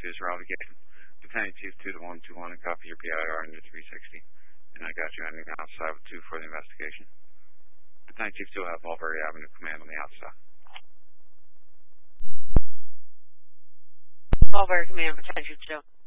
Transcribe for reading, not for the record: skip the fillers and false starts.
is Raleigh Gate. Battalion Chief 2 to 121 and copy your PIR into 360. And I got you on the outside with 2 for the investigation. Battalion Chief 2 will have Mulberry Avenue Command on the outside. Mulberry Command, Battalion Chief 2.